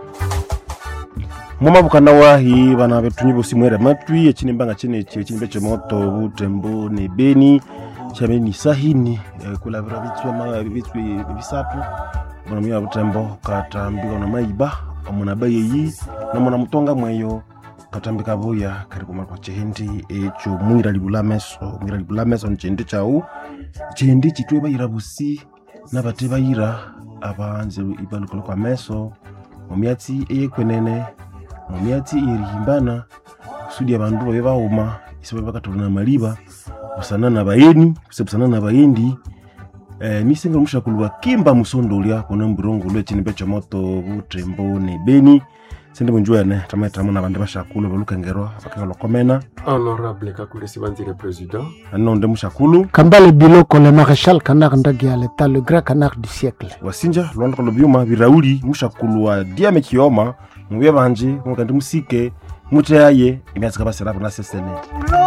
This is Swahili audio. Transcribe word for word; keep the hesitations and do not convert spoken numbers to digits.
Mama bukana wahi bana betunyi bosimwera matwi ekini mbanga chene echi ekini beche moto butembo ne Beni chabe ni sahini kula bira bitwe ma bitwe bisatu bana mya butembo katambika na maiba omuna bayeyi na muna mutonga mweyo katambika boya kari kuma kwa chehindi echo mwira libula meso mwira libula meso nchende chau chende chitwe bayira busi na bate bayira abanze ibaluko kwa meso omyati eyekwenene Mumiati irihimbana kusudi abantu babe bauma isibe bakatulana maliba usana na bayeni kusebusana na bayendi eh nisenga mushakulwa kimba musondolya kona mburongo lwe chini becho moto butembo ne Beni sende bunjwane tamata mona bande bashakulu balukengerwa bakangalo komena honorable Kakule Sibanzire président anonde mushakulu Kambale Biloko le maréchal canard ndagi à l'état le grand canard du siècle wasinja londo lo byuma birauli mushakulu wa diame kioma muye banje mukandi musike mutaye imyatsi kabasera bona sesene